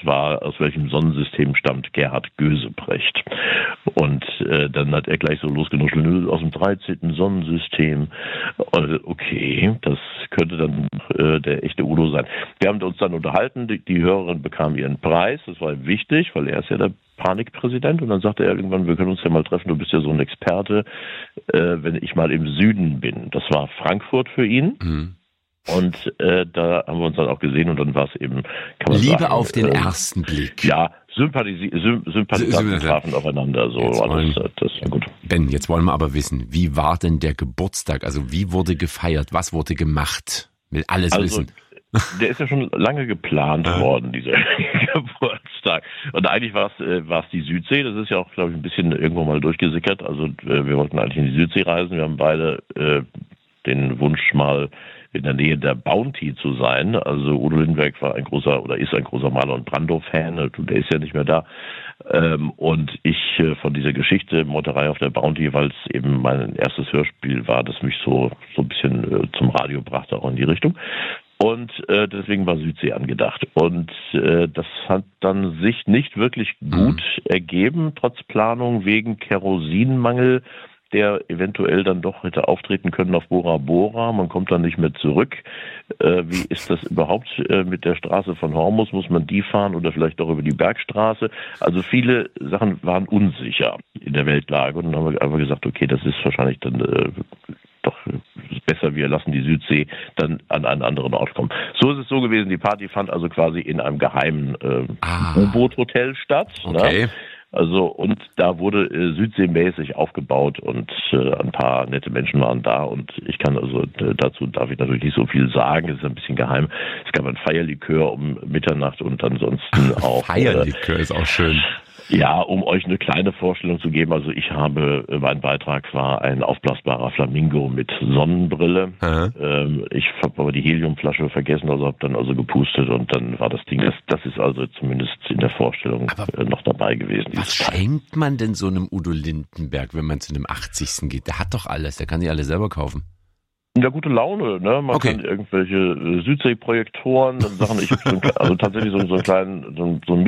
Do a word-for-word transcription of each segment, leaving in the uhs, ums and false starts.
war, aus welchem Sonnensystem stammt Gerhard Gösebrecht. Und äh, dann hat er gleich so losgenuschelt, aus dem dreizehnten Sonnensystem. Und, okay, das könnte dann äh, der echte Udo sein. Wir haben uns dann unterhalten, die, die Hörerin bekam ihren Preis, das war wichtig, weil er ist ja der Panikpräsident, und dann sagte er irgendwann, wir können uns ja mal treffen, du bist ja so ein Experte, äh, wenn ich mal im Süden bin. Das war Frankfurt für ihn. Mhm. Und äh, da haben wir uns dann auch gesehen, und dann war es eben, kann man Liebe sagen, auf den äh, ersten Blick. Ja, Sympathisi- Symp- Sympathisanten trafen aufeinander. So, jetzt wollen, das, das war gut. Ben, jetzt wollen wir aber wissen, wie war denn der Geburtstag? Also wie wurde gefeiert? Was wurde gemacht? Will alles also, wissen. Der ist ja schon lange geplant ja. worden, dieser Geburtstag. Und eigentlich war es äh, war es die Südsee. Das ist ja auch, glaube ich, ein bisschen irgendwo mal durchgesickert. Also äh, wir wollten eigentlich in die Südsee reisen. Wir haben beide äh, den Wunsch, mal in der Nähe der Bounty zu sein. Also Udo Lindenberg war ein großer oder ist ein großer Maler- und Brando-Fan. Der ist ja nicht mehr da. Ähm, und ich äh, von dieser Geschichte Meuterei auf der Bounty, weil es eben mein erstes Hörspiel war, das mich so so ein bisschen äh, zum Radio brachte, auch in die Richtung. Und äh, deswegen war Südsee angedacht. Und äh, das hat dann sich nicht wirklich gut mhm. ergeben, trotz Planung, wegen Kerosinmangel, der eventuell dann doch hätte auftreten können auf Bora Bora. Man kommt dann nicht mehr zurück. Äh, wie ist das überhaupt äh, mit der Straße von Hormus? Muss man die fahren oder vielleicht doch über die Bergstraße? Also viele Sachen waren unsicher in der Weltlage. Und dann haben wir einfach gesagt, okay, das ist wahrscheinlich dann äh, doch besser, wir lassen die Südsee dann an einen anderen Ort kommen. So ist es so gewesen, die Party fand also quasi in einem geheimen äh, ah. U-Boot-Hotel statt. Okay. Ne? Also, und da wurde äh, südseemäßig aufgebaut, und äh, ein paar nette Menschen waren da, und ich kann also, äh, dazu darf ich natürlich nicht so viel sagen, es ist ein bisschen geheim. Es gab ein Feierlikör um Mitternacht und ansonsten auch... Feierlikör äh, ist auch schön. Ja, um euch eine kleine Vorstellung zu geben, also ich habe, mein Beitrag war ein aufblasbarer Flamingo mit Sonnenbrille. Ähm, ich habe aber die Heliumflasche vergessen, also habe dann also gepustet, und dann war das Ding, das, das ist also zumindest in der Vorstellung aber noch dabei gewesen. Was schenkt man denn so einem Udo Lindenberg, wenn man zu einem achtzigsten geht? Der hat doch alles, der kann sich alles selber kaufen. Ja, gute Laune, ne? Man okay. kann irgendwelche äh, Südsee-Projektoren, Sachen, ich habe so ein, also tatsächlich so, so einen kleinen, so, so ein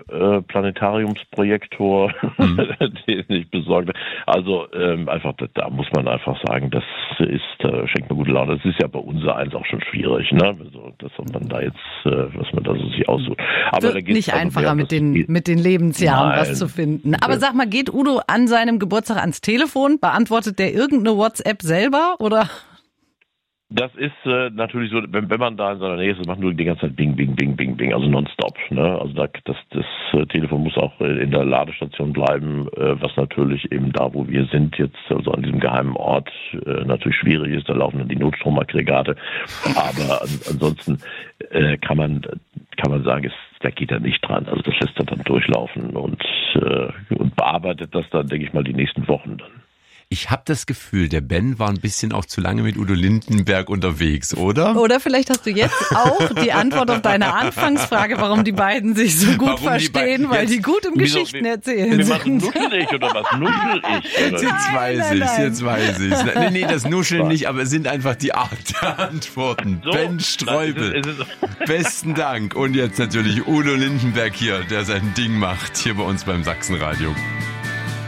Mini-Planetariumsprojektor, äh, mhm. den ich besorgt habe. Also ähm, einfach, da, da muss man einfach sagen, das ist, äh, schenkt mir gute Laune. Das ist ja bei unser eins auch schon schwierig, ne? Also, dass man da jetzt, äh, was man da so sich aussucht. Aber wird da geht's nicht also einfacher mehr, mit den mit den Lebensjahren Nein. was zu finden. Aber sag mal, geht Udo an seinem Geburtstag ans Telefon? Beantwortet der irgendeine WhatsApp selber, oder? Das ist äh, natürlich so, wenn, wenn man da in seiner Nähe ist, macht nur die ganze Zeit Bing, Bing, Bing, Bing, Bing, also nonstop. Ne? Also da, das, das äh, Telefon muss auch äh, in der Ladestation bleiben, äh, was natürlich eben da, wo wir sind jetzt, also an diesem geheimen Ort, äh, natürlich schwierig ist. Da laufen dann die Notstromaggregate. Aber an, ansonsten äh, kann man kann man sagen, es, da geht er nicht dran. Also das lässt er dann durchlaufen und, äh, und bearbeitet das dann, denke ich mal, die nächsten Wochen dann. Ich habe das Gefühl, der Ben war ein bisschen auch zu lange mit Udo Lindenberg unterwegs, oder? Oder vielleicht hast du jetzt auch die Antwort auf deine Anfangsfrage, warum die beiden sich so gut warum verstehen, die weil die gut im Geschichten erzählen wir sind. Nuschel ich oder was? Nuschel ich? Oder? Jetzt weiß ich jetzt weiß ich Nee, nee, das Nuscheln nicht, aber es sind einfach die Art der Antworten. So, Ben Streubel, ist es, ist es besten Dank. Und jetzt natürlich Udo Lindenberg hier, der sein Ding macht, hier bei uns beim Sachsenradio.